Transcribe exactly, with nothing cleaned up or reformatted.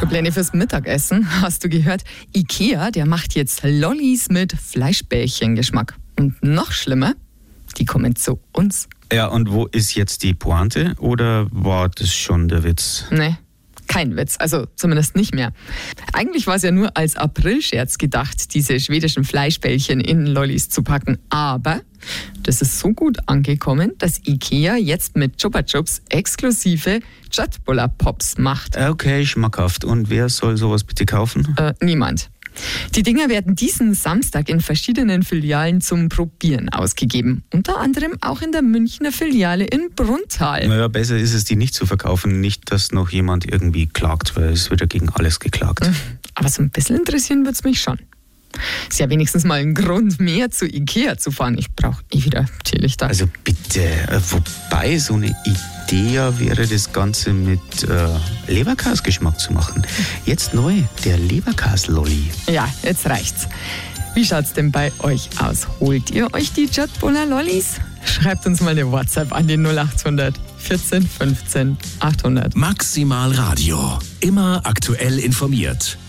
Schon Pläne fürs Mittagessen? Hast du gehört? Ikea, der macht jetzt Lollis mit Fleischbällchengeschmack. Und noch schlimmer, die kommen zu uns. Ja, und wo ist jetzt die Pointe? Oder war das schon der Witz? Nee, kein Witz. Also zumindest nicht mehr. Eigentlich war es ja nur als Aprilscherz gedacht, diese schwedischen Fleischbällchen in Lollis zu packen. Aber das ist so gut angekommen, dass Ikea jetzt mit Chupa Chups exklusive Köttbullar Pops macht. Okay, schmackhaft. Und wer soll sowas bitte kaufen? Äh, niemand. Die Dinger werden diesen Samstag in verschiedenen Filialen zum Probieren ausgegeben. Unter anderem auch in der Münchner Filiale in Brunnthal. Naja, besser ist es, die nicht zu verkaufen. Nicht, dass noch jemand irgendwie klagt, weil es wird ja gegen alles geklagt. Aber so ein bisschen interessieren wird es mich schon. Ist ja wenigstens mal ein Grund mehr zu Ikea zu fahren. Ich brauche eh wieder Teelichter. Also bitte, äh, wobei so eine Idee wäre, das Ganze mit äh, Leberkas-Geschmack zu machen. Jetzt neu, der Leberkas-Lolli. Ja, jetzt reicht's. Wie schaut's denn bei euch aus? Holt ihr euch die Köttbullar Lollis? Schreibt uns mal eine WhatsApp an die null acht hundert vierzehn fünfzehn achthundert. Maximal Radio. Immer aktuell informiert.